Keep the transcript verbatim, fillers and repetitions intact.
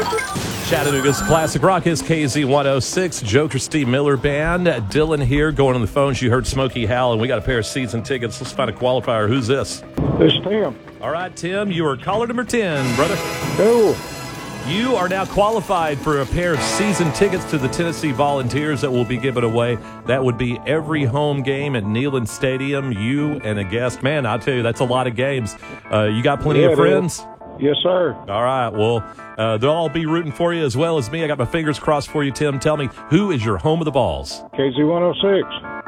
Chattanooga's Classic Rock is K Z one oh six, Joe Christie Miller Band. Dylan here, going on the phone. She heard Smokey Howl, and we got a pair of season tickets. Let's find a qualifier. Who's this? This is Tim. All right, Tim, you are caller number ten, brother. Cool. You are now qualified for a pair of season tickets to the Tennessee Volunteers that will be given away. That would be every home game at Neyland Stadium, you and a guest. Man, I'll tell you, that's a lot of games. Uh, you got plenty Yeah, of friends? Yes, sir. All right, well, uh, they'll all be rooting for you as well as me. I got my fingers crossed for you, Tim. Tell me, who is your home of the balls? K Z one oh six.